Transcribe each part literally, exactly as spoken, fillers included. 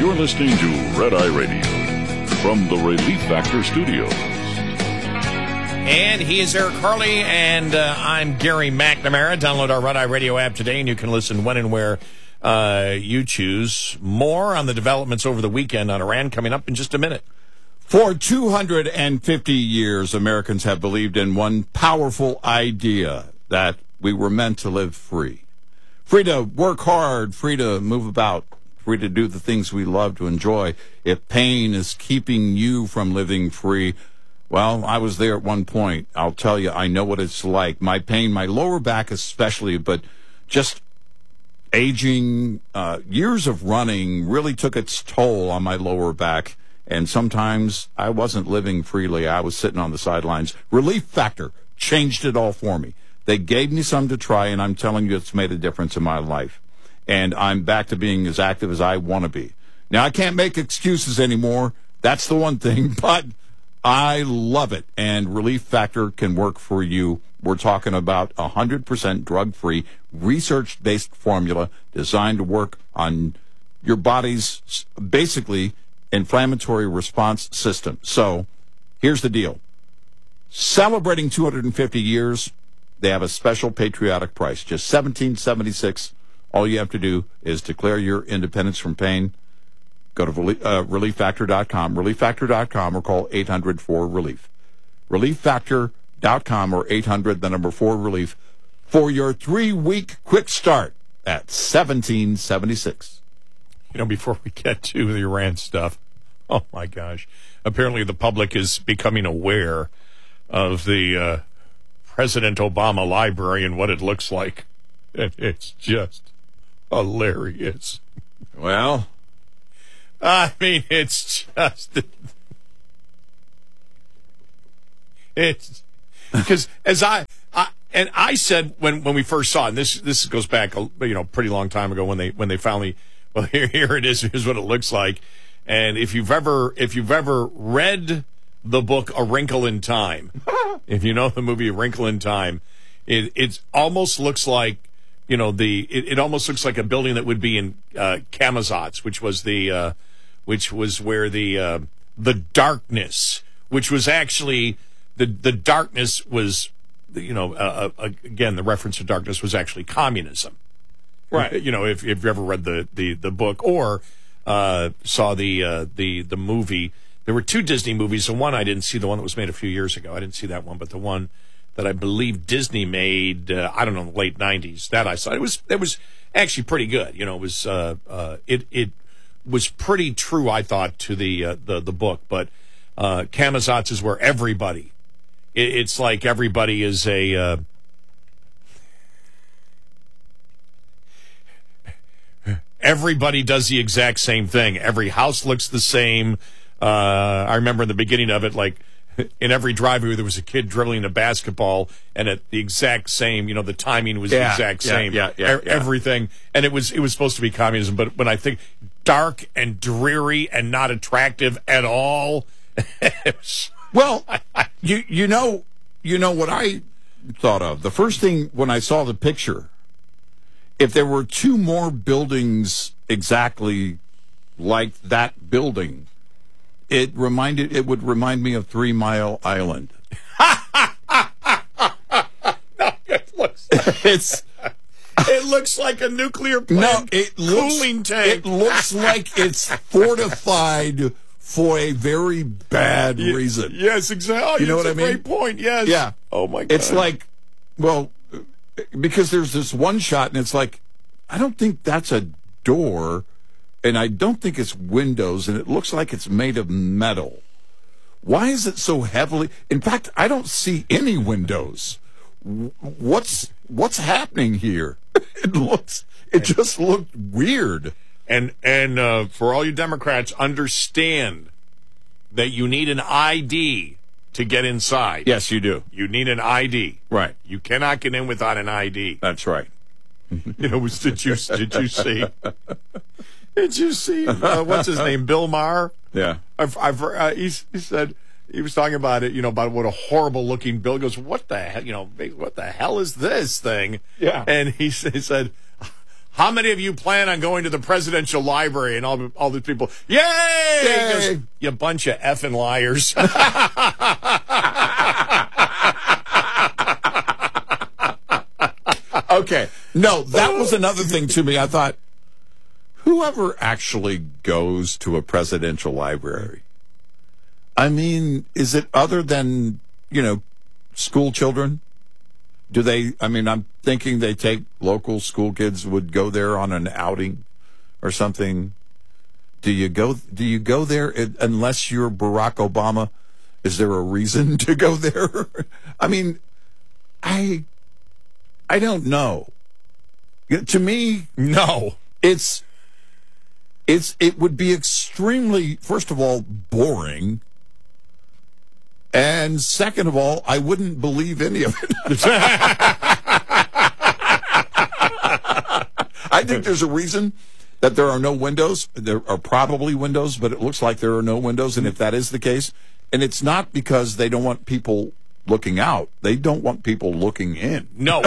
You're listening to Red Eye Radio from the Relief Factor Studios. And he is Eric Harley, and uh, I'm Gary McNamara. Download our Red Eye Radio app today, and you can listen when and where uh, you choose. More on the developments over the weekend on Iran coming up in just a minute. For two hundred fifty years, Americans have believed in one powerful idea, that we were meant to live free. Free to work hard, free to move about, free to do the things we love to enjoy. If pain is keeping you from living free, well, I was there at one point. I'll tell you, I know what it's like. My pain, my lower back especially, but just aging, uh, years of running really took its toll on my lower back. And sometimes I wasn't living freely. I was sitting on the sidelines. Relief Factor changed it all for me. They gave me some to try, and I'm telling you, it's made a difference in my life. And I'm back to being as active as I want to be. Now, I can't make excuses anymore. That's the one thing, but I love it. And Relief Factor can work for you. We're talking about a one hundred percent drug-free, research-based formula designed to work on your body's, basically, inflammatory response system. So, here's the deal. Celebrating two hundred fifty years, they have a special patriotic price, just seventeen seventy-six. All you have to do is declare your independence from pain. Go to relief, uh, relief factor dot com, relief factor dot com, or call eight hundred four relief. relief factor dot com or eight hundred, the number four relief, for your three-week quick start at seventeen seventy-six. You know, before we get to the Iran stuff, oh my gosh, apparently the public is becoming aware of the uh, President Obama library and what it looks like. And it's just hilarious. Well, I mean, it's just, it's, because as I, I, and I said when, when we first saw it, and this, this goes back, a, you know, pretty long time ago when they, when they finally, well, here, here it is. Here's what it looks like. And if you've ever, if you've ever read the book A Wrinkle in Time, if you know the movie A Wrinkle in Time, it it almost looks like, you know, the it, it almost looks like a building that would be in uh, Camazotz, which was the uh, which was where the uh, the darkness, which was actually the the darkness was, you know, uh, uh, again the reference to darkness was actually communism. Right. You know, if, if you ever read the, the, the book or uh, saw the uh, the the movie, there were two Disney movies. The one I didn't see, the one that was made a few years ago. I didn't see that one, but the one that I believe Disney made, uh, I don't know, in the late nineties, that I saw. It was it was actually pretty good. You know, it was uh, uh, it it was pretty true, I thought, to the uh, the the book. But uh, Camazotz is where everybody. It, it's like everybody is a. Uh, Everybody does the exact same thing. Every house looks the same. Uh, I remember in the beginning of it, like in every driveway, there was a kid dribbling a basketball, and at the exact same, you know, the timing was yeah, the exact yeah, same. Yeah, yeah, e- yeah. Everything, and it was it was supposed to be communism. But when I think dark and dreary and not attractive at all, it was, well, you you know you know what I thought of the first thing when I saw the picture. If there were two more buildings exactly like that building, it reminded it would remind me of Three Mile Island. No, it looks it's it looks like a nuclear plant no, it looks, cooling tank. It looks like it's fortified for a very bad yeah, reason. Yes, exactly. Oh, you know what I a mean? Great point. Yes. Yeah. Oh my God. It's like, well. Because there's this one shot, and it's like, I don't think that's a door, and I don't think it's windows, and it looks like it's made of metal. Why is it so heavily? In fact, I don't see any windows. What's what's happening here? It looks, it just looked weird. And and uh, for all you Democrats, understand that you need an I D to get inside. Yes, you do. You need an I D. Right. You cannot get in without an I D. That's right. You know, was, did you did you see? Did you see? Uh, what's his name? Bill Maher. Yeah. I've, I've uh, he, he said he was talking about it. You know, about what a horrible looking bill. He goes, what the hell? You know, what the hell is this thing? Yeah. And he, he said, how many of you plan on going to the presidential library? And all, all these people, yay! Yay! He goes, you bunch of effing liars. Okay. No, that was another thing to me. I thought, whoever actually goes to a presidential library, I mean, is it other than, you know, school children? Do they, I mean, I'm thinking they take local school kids would go there on an outing or something. Do you go, do you go there unless you're Barack Obama? Is there a reason to go there? I mean, I, I don't know. To me, no. It's, it's, it would be extremely, first of all, boring. And second of all, I wouldn't believe any of it. I think there's a reason that there are no windows. There are probably windows, but it looks like there are no windows. And if that is the case, and it's not because they don't want people looking out. They don't want people looking in. No.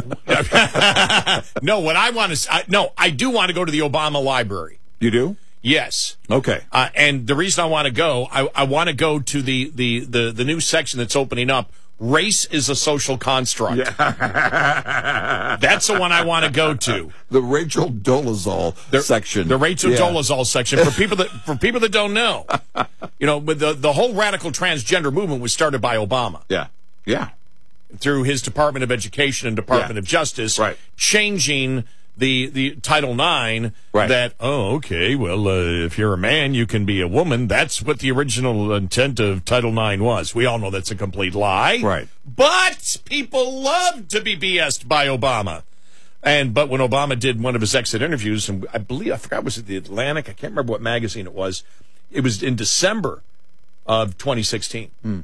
No, what I want to, I, no, I do want to go to the Obama library. You do? Yes. Okay. Uh, and the reason I want to go, I, I want to go to the, the, the, the new section that's opening up. Race is a social construct. Yeah. That's the one I want to go to. The Rachel Dolezal the, section. The Rachel yeah. Dolezal section. For people that for people that don't know, you know, the the whole radical transgender movement was started by Obama. Yeah. Yeah. Through his Department of Education and Department yeah. of Justice, right. changing the the Title nine right. that, oh, okay, well, uh, if you're a man, you can be a woman. That's what the original intent of Title nine was. We all know that's a complete lie. Right. But people love to be B S'd by Obama. And but when Obama did one of his exit interviews, and I believe, I forgot, was it The Atlantic? I can't remember what magazine it was. It was in December of twenty sixteen. Mm.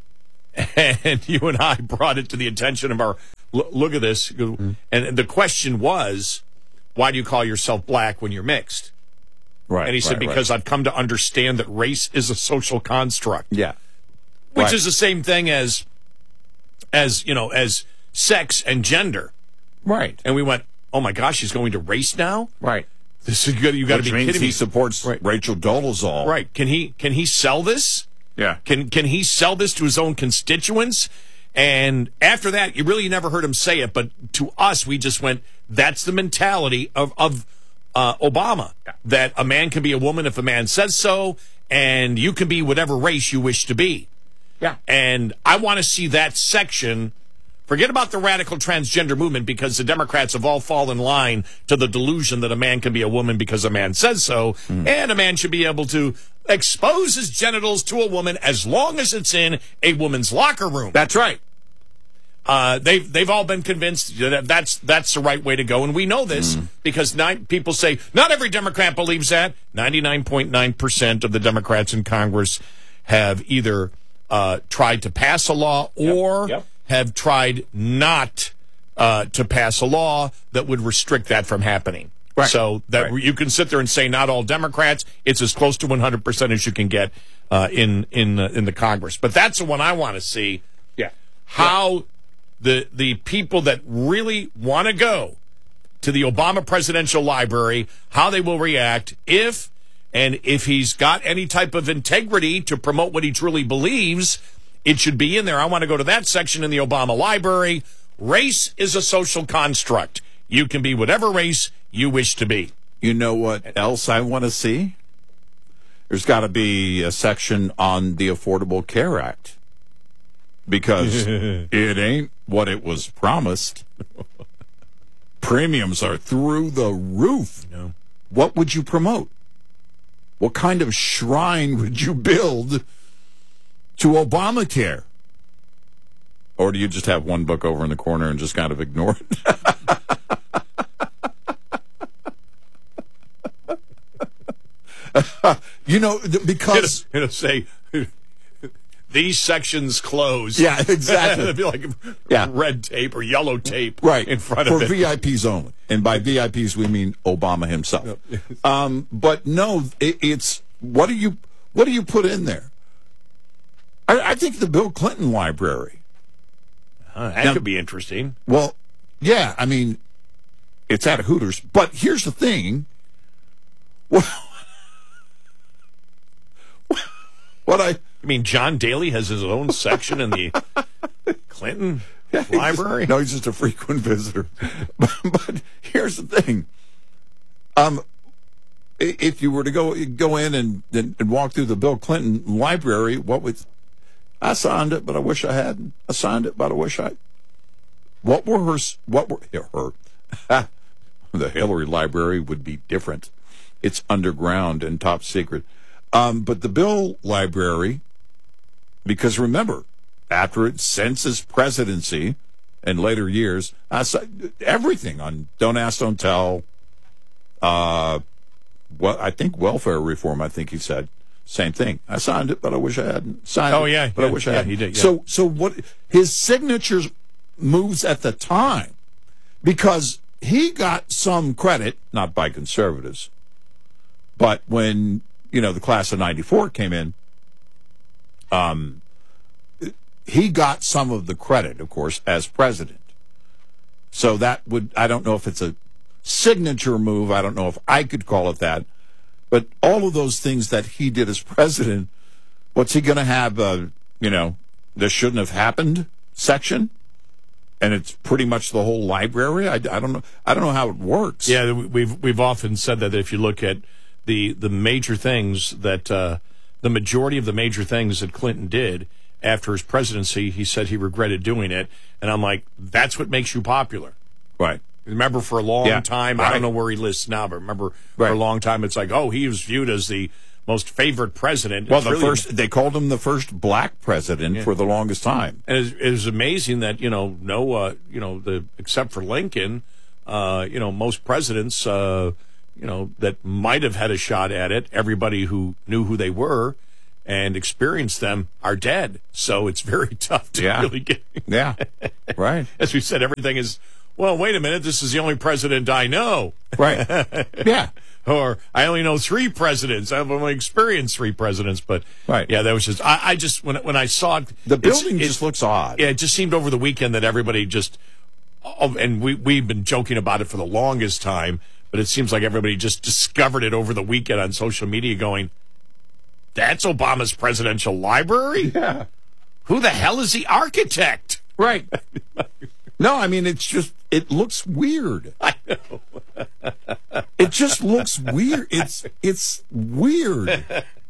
And you and I brought it to the attention of our, look at this. Mm. And the question was, why do you call yourself black when you're mixed? Right. And he said, right, because right. I've come to understand that race is a social construct. Yeah. Which right. is the same thing as, as, you know, as sex and gender. Right. And we went, oh my gosh, he's going to race now? Right. This is good. You got to be means kidding me. He supports right. Rachel Dolezal. Right. Can he, can he sell this? Yeah. Can can he sell this to his own constituents? And after that, you really never heard him say it, but to us, we just went, that's the mentality of, of uh, Obama, yeah. that a man can be a woman if a man says so, and you can be whatever race you wish to be. Yeah. And I want to see that section. Forget about the radical transgender movement, because the Democrats have all fallen in line to the delusion that a man can be a woman because a man says so, mm. and a man should be able to expose his genitals to a woman as long as it's in a woman's locker room. That's right. Uh, they've they've all been convinced that that's that's the right way to go, and we know this mm. because nine, people say not every Democrat believes that. ninety-nine point nine percent of the Democrats in Congress have either uh, tried to pass a law or yep. Yep. have tried not uh, to pass a law that would restrict that from happening. Right. So that right. you can sit there and say not all Democrats. It's as close to one hundred percent as you can get uh, in in uh, in the Congress. But that's the one I want to see. Yeah. How yeah. the the people that really want to go to the Obama Presidential Library, how they will react if and if he's got any type of integrity to promote what he truly believes. It should be in there. I want to go to that section in the Obama Library. Race is a social construct. You can be whatever race you wish to be. You know what else I want to see? There's got to be a section on the Affordable Care Act. Because it ain't what it was promised. Premiums are through the roof. No. What would you promote? What kind of shrine would you build to Obamacare? Or do you just have one book over in the corner and just kind of ignore it? You know, because... It'll, it'll say, these sections close. Yeah, exactly. It'll be like yeah. red tape or yellow tape right. in front For of it. For V I Ps only. And by V I Ps, we mean Obama himself. um, but no, it, it's... What do you what do you put in there? I, I think the Bill Clinton Library. Uh, that now, could be interesting. Well, yeah, I mean, it's at Hooters. But here's the thing. What, what I... I mean, John Daly has his own section in the Clinton Yeah, library? Just, no, he's just a frequent visitor. but, but here's the thing. Um, if you were to go go in and, and, and walk through the Bill Clinton library, what would... I signed it, but I wish I hadn't. I signed it, but I wish I... What were her... What were her... The Hillary library would be different. It's underground and top secret. Um, but the Bill library, because remember, after it, since his presidency and later years, I saw everything on Don't Ask, Don't Tell. Uh, well, I think welfare reform. I think he said same thing. I signed it, but I wish I hadn't signed Oh, it. yeah, but yeah, I wish yeah, I hadn't. he did, yeah. So, so what? His signatures moves at the time because he got some credit, not by conservatives, but when you know the class of ninety-four came in, um. he got some of the credit, of course, as president. So that would, I don't know if it's a signature move. I don't know if I could call it that. But all of those things that he did as president, what's he going to have, uh, you know, this shouldn't have happened section? And it's pretty much the whole library? I, I don't know. I don't know how it works. Yeah, we've we've often said that if you look at the, the major things that, uh, the majority of the major things that Clinton did, after his presidency, he said he regretted doing it. And I'm like, that's what makes you popular. Right. Remember, for a long Yeah, time, right. I don't know where he lists now, but remember, Right. for a long time, it's like, oh, he was viewed as the most favored president. Well, It's the really- first, they called him the first black president for the longest time. And it, it was amazing that, you know, no, uh, you know, the except for Lincoln, uh, you know, most presidents, uh, you know, that might have had a shot at it, everybody who knew who they were and experienced them are dead. So it's very tough to Yeah. really get. Yeah. Right. As we said, everything is, well, wait a minute, this is the only president I know. Right. Yeah. Or I only know three presidents. I've only experienced three presidents. But Right. yeah, that was just, I, I just, when, when I saw it. The it's- building it- just looks odd. Yeah, it just seemed over the weekend that everybody just, oh, and we, we've been joking about it for the longest time, but it seems like everybody just discovered it over the weekend on social media going, that's Obama's presidential library? Yeah. Who the hell is the architect? Right. No, I mean, it's just, it looks weird. I know. It just looks weird. It's, it's weird.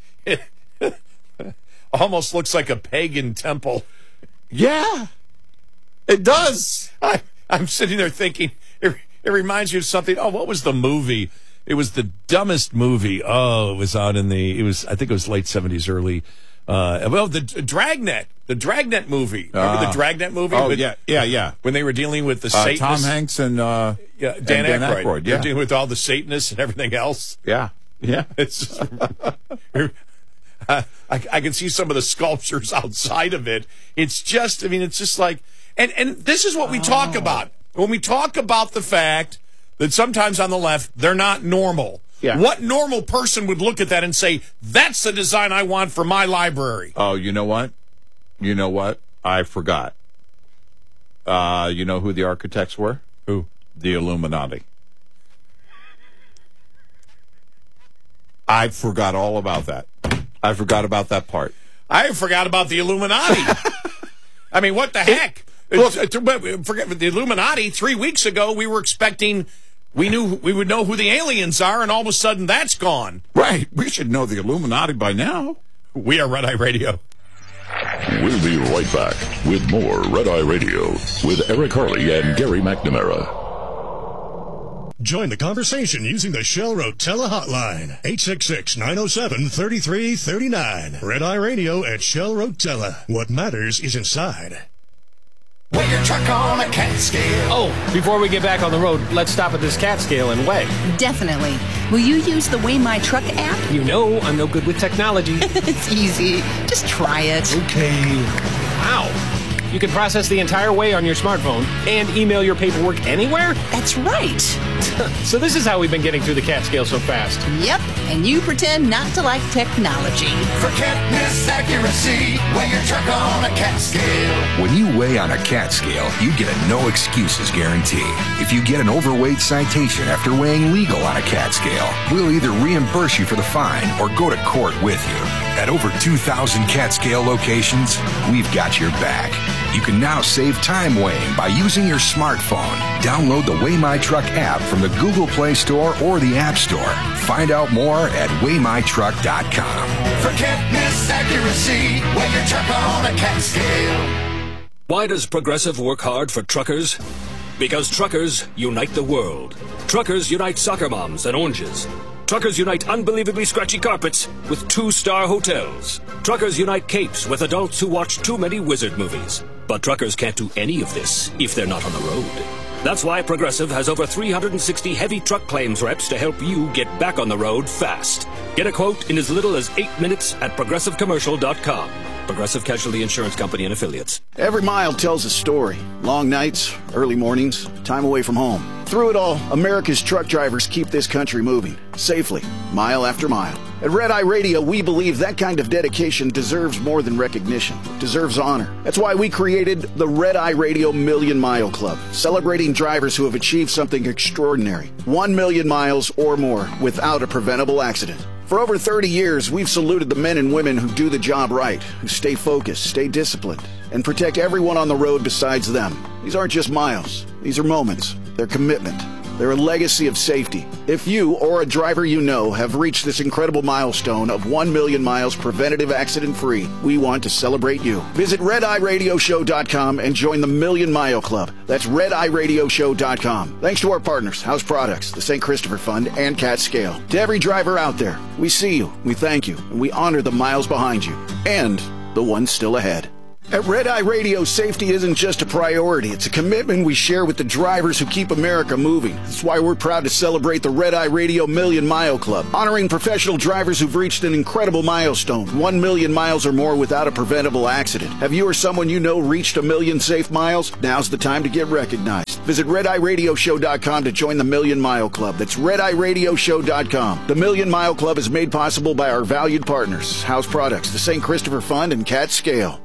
Almost looks like a pagan temple. Yeah. It does. I, I'm sitting there thinking, it, it reminds you of something. Oh, what was the movie? It was the dumbest movie. Oh, it was out in the, it was, I think it was late seventies, early, uh, well, the Dragnet, the Dragnet movie. Remember Ah. the Dragnet movie? Oh, With- yeah, yeah, yeah. When they were dealing with the Uh, Satanists. Tom Hanks and, uh, Yeah, Dan, and Dan Aykroyd. Aykroyd, They're yeah. dealing with all the Satanists and everything else. yeah, yeah. It's just, I, I can see some of the sculptures outside of it. It's just, I mean, it's just like, and, and this is what we talk about. When we talk about the fact that sometimes on the left, they're not normal. Yeah. What normal person would look at that and say, that's the design I want for my library? Oh, you know what? You know what? I forgot. Uh, you know who the architects were? Who? The Illuminati. I forgot all about that. I forgot about that part. I forgot about the Illuminati. I mean, what the heck? Look- It's- it's- forget the Illuminati. Three weeks ago, we were expecting, we knew we would know who the aliens are, and all of a sudden, that's gone. Right. We should know the Illuminati by now. We are Red Eye Radio. We'll be right back with more Red Eye Radio with Eric Harley and Gary McNamara. Join the conversation using the Shell Rotella hotline, eight six six, nine oh seven, three three three nine. Red Eye Radio at Shell Rotella. What matters is inside. Weigh your truck on a cat scale. Oh, before we get back on the road, let's stop at this cat scale and weigh. Definitely. Will you use the Weigh My Truck app? You know I'm no good with technology. It's easy. Just try it. Okay. Wow. You can process the entire way on your smartphone and email your paperwork anywhere? That's right. So this is how we've been getting through the CAT scale so fast. Yep, and you pretend not to like technology. Forget miss accuracy. Weigh your truck on a CAT scale. When you weigh on a CAT scale, you get a no excuses guarantee. If you get an overweight citation after weighing legal on a CAT scale, we'll either reimburse you for the fine or go to court with you. At over two thousand CAT scale locations, we've got your back. You can now save time weighing by using your smartphone. Download the Weigh My Truck app from the Google Play Store or the App Store. Find out more at weigh my truck dot com. Forget miss accuracy. Weigh your truck on a CAT scale. Why does Progressive work hard for truckers? Because truckers unite the world. Truckers unite soccer moms and oranges. Truckers unite unbelievably scratchy carpets with two-star hotels. Truckers unite capes with adults who watch too many wizard movies. But truckers can't do any of this if they're not on the road. That's why Progressive has over three hundred sixty heavy truck claims reps to help you get back on the road fast. Get a quote in as little as eight minutes at progressive commercial dot com. Progressive Casualty Insurance Company and Affiliates. Every mile tells a story. Long nights, early mornings, time away from home. Through it all, America's truck drivers keep this country moving, safely, mile after mile. At Red Eye Radio, we believe that kind of dedication deserves more than recognition, deserves honor. That's why we created the Red Eye Radio Million Mile Club, celebrating drivers who have achieved something extraordinary. One million miles or more without a preventable accident. For over thirty years, we've saluted the men and women who do the job right, who stay focused, stay disciplined, and protect everyone on the road besides them. These aren't just miles. These are moments. They're commitment. They're a legacy of safety. If you or a driver you know have reached this incredible milestone of one million miles preventative accident-free, we want to celebrate you. Visit red eye radio show dot com and join the Million Mile Club. That's red eye radio show dot com. Thanks to our partners, House Products, the Saint Christopher Fund, and Cat Scale. To every driver out there, we see you, we thank you, and we honor the miles behind you, and the ones still ahead. At Red Eye Radio, safety isn't just a priority. It's a commitment we share with the drivers who keep America moving. That's why we're proud to celebrate the Red Eye Radio Million Mile Club, honoring professional drivers who've reached an incredible milestone, one million miles or more without a preventable accident. Have you or someone you know reached a million safe miles? Now's the time to get recognized. Visit red eye radio show dot com to join the Million Mile Club. That's red eye radio show dot com. The Million Mile Club is made possible by our valued partners, House Products, the Saint Christopher Fund, and Cat Scale.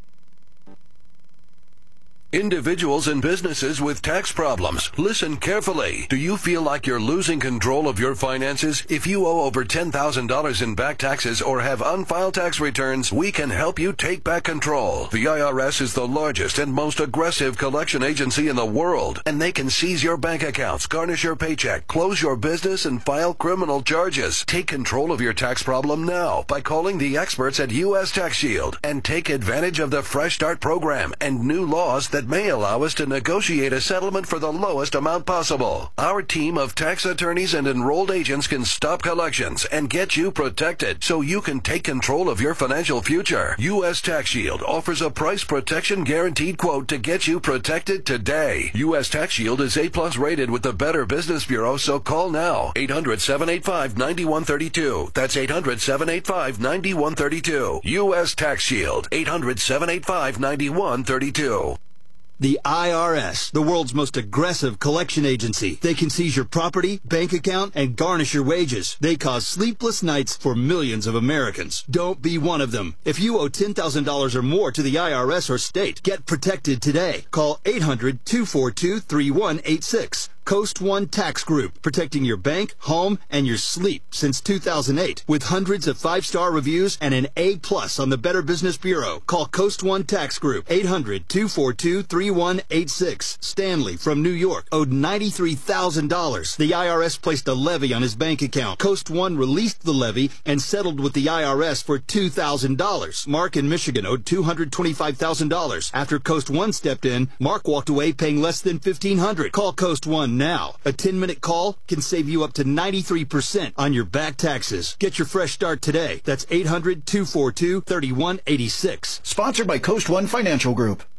Individuals and businesses with tax problems, listen carefully. Do you feel like you're losing control of your finances? If you owe over ten thousand dollars in back taxes or have unfiled tax returns, we can help you take back control. The I R S is the largest and most aggressive collection agency in the world, and they can seize your bank accounts, garnish your paycheck, close your business, and file criminal charges. Take control of your tax problem now by calling the experts at U S Tax Shield and take advantage of the Fresh Start program and new laws that may allow us to negotiate a settlement for the lowest amount possible. Our team of tax attorneys and enrolled agents can stop collections and get you protected so you can take control of your financial future. U S Tax Shield offers a price protection guaranteed quote to get you protected today. U S Tax Shield is A plus rated with the Better Business Bureau, so call now. eight hundred, seven eight five, nine one three two. That's eight hundred, seven eight five, nine one three two. U S Tax Shield. eight hundred, seven eight five, nine one three two. The I R S, the world's most aggressive collection agency. They can seize your property, bank account, and garnish your wages. They cause sleepless nights for millions of Americans. Don't be one of them. If you owe ten thousand dollars or more to the I R S or state, get protected today. Call eight hundred, two four two, three one eight six. Coast One Tax Group, protecting your bank, home, and your sleep since two thousand eight. With hundreds of five-star reviews and an A plus on the Better Business Bureau. Call Coast One Tax Group, eight hundred, two four two, three one eight six. Stanley from New York owed ninety-three thousand dollars. The I R S placed a levy on his bank account. Coast One released the levy and settled with the I R S for two thousand dollars. Mark in Michigan owed two hundred twenty-five thousand dollars. After Coast One stepped in, Mark walked away paying less than fifteen hundred dollars. Call Coast One now. A ten-minute call can save you up to ninety-three percent on your back taxes. Get your fresh start today. That's eight hundred, two four two, three one eight six. Sponsored by Coast One Financial Group.